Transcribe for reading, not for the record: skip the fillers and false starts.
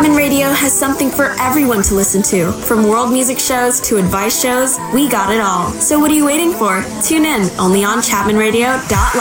Chapman Radio has something for everyone to listen to. From world music shows to advice shows, we got it all. So what are you waiting for? Tune in, only on ChapmanRadio.live.